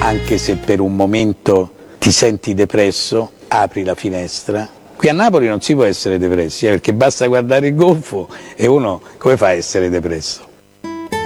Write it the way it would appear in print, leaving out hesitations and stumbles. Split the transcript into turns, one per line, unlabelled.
anche se per un momento ti senti depresso, apri la finestra. Qui a Napoli non si può essere depressi, perché basta guardare il golfo e uno come fa a essere depresso?